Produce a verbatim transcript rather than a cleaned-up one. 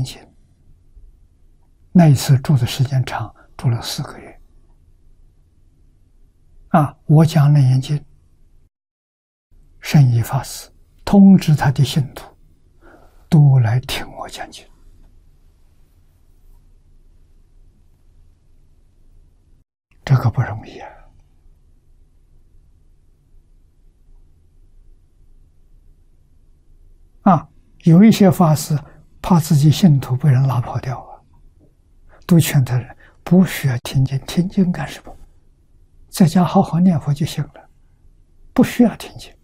严经，那一次住的时间长，住了四个月。啊，我讲楞严经，圣依法师通知他的信徒都来听我讲经。这个不容易啊！啊，有一些法师怕自己信徒被人拉跑掉啊，都劝他人不需要听经，听经干什么？在家好好念佛就行了，不需要听经。